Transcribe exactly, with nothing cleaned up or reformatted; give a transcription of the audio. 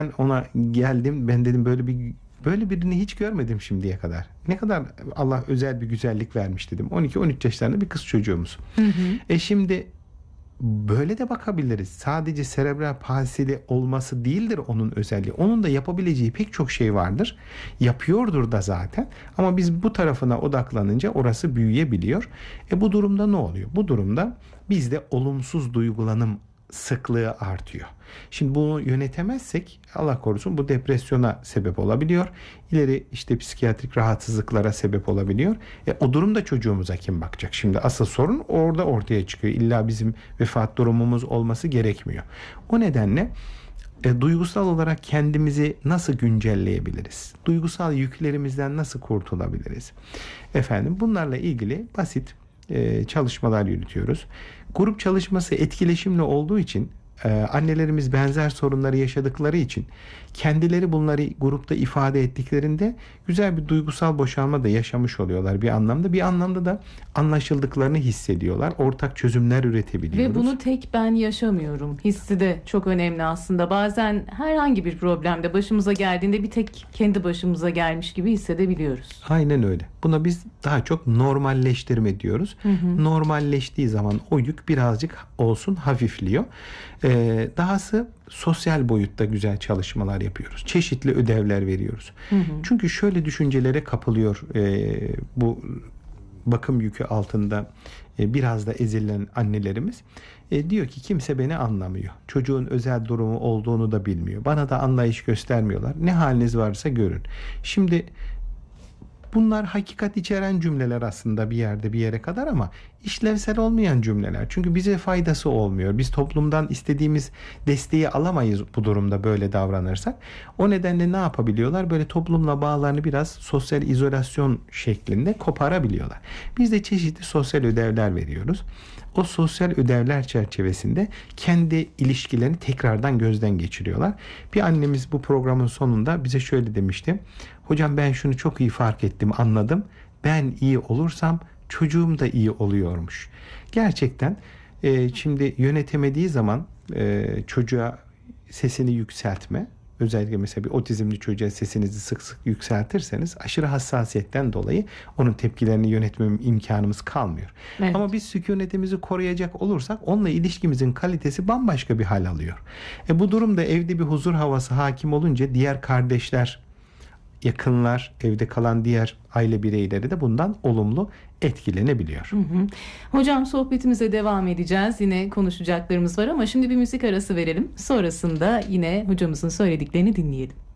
Ben ona geldim. Ben dedim böyle bir böyle birini hiç görmedim şimdiye kadar. Ne kadar Allah özel bir güzellik vermiş dedim. on iki on üç yaşlarında bir kız çocuğumuz. Hı hı. E şimdi böyle de bakabiliriz. Sadece serebral palsili olması değildir onun özelliği. Onun da yapabileceği pek çok şey vardır. Yapıyordur da zaten. Ama biz bu tarafına odaklanınca orası büyüyebiliyor. E bu durumda ne oluyor? Bu durumda bizde olumsuz duygulanım sıklığı artıyor. Şimdi bunu yönetemezsek Allah korusun bu depresyona sebep olabiliyor. İleri işte psikiyatrik rahatsızlıklara sebep olabiliyor. E, o durumda çocuğumuza kim bakacak? Şimdi asıl sorun orada ortaya çıkıyor. İlla bizim vefat durumumuz olması gerekmiyor. O nedenle e, duygusal olarak kendimizi nasıl güncelleyebiliriz? Duygusal yüklerimizden nasıl kurtulabiliriz? Efendim bunlarla ilgili basit e, çalışmalar yürütüyoruz. Grup çalışması etkileşimli olduğu için e, annelerimiz benzer sorunları yaşadıkları için kendileri bunları grupta ifade ettiklerinde güzel bir duygusal boşalma da yaşamış oluyorlar bir anlamda. Bir anlamda da anlaşıldıklarını hissediyorlar. Ortak çözümler üretebiliyoruz. Ve bunu tek ben yaşamıyorum hissi de çok önemli aslında. Bazen herhangi bir problemde başımıza geldiğinde bir tek kendi başımıza gelmiş gibi hissedebiliyoruz. Aynen öyle. Buna biz daha çok normalleştirme diyoruz. Hı hı. Normalleştiği zaman o yük birazcık olsun hafifliyor. Ee, dahası sosyal boyutta güzel çalışmalar yapıyoruz. Çeşitli ödevler veriyoruz. Hı hı. Çünkü şöyle düşüncelere kapılıyor e, bu bakım yükü altında e, biraz da ezilen annelerimiz. E, diyor ki kimse beni anlamıyor. Çocuğun özel durumu olduğunu da bilmiyor. Bana da anlayış göstermiyorlar. Ne haliniz varsa görün. Şimdi bunlar hakikat içeren cümleler aslında bir yerde bir yere kadar ama işlevsel olmayan cümleler. Çünkü bize faydası olmuyor. Biz toplumdan istediğimiz desteği alamayız bu durumda böyle davranırsak. O nedenle ne yapabiliyorlar? Böyle toplumla bağlarını biraz sosyal izolasyon şeklinde koparabiliyorlar. Biz de çeşitli sosyal ödevler veriyoruz. O sosyal ödevler çerçevesinde kendi ilişkilerini tekrardan gözden geçiriyorlar. Bir annemiz bu programın sonunda bize şöyle demişti. Hocam ben şunu çok iyi fark ettim, anladım. Ben iyi olursam çocuğum da iyi oluyormuş. Gerçekten e, şimdi yönetemediği zaman e, çocuğa sesini yükseltme. Özellikle mesela bir otizmli çocuğa sesinizi sık sık yükseltirseniz aşırı hassasiyetten dolayı onun tepkilerini yönetme imkanımız kalmıyor. Evet. Ama biz sükunetimizi koruyacak olursak onunla ilişkimizin kalitesi bambaşka bir hal alıyor. E bu durumda evde bir huzur havası hakim olunca diğer kardeşler, yakınlar, evde kalan diğer aile bireyleri de bundan olumlu etkilenebiliyor. Hı hı. Hocam sohbetimize devam edeceğiz. Yine konuşacaklarımız var ama şimdi bir müzik arası verelim. Sonrasında yine hocamızın söylediklerini dinleyelim.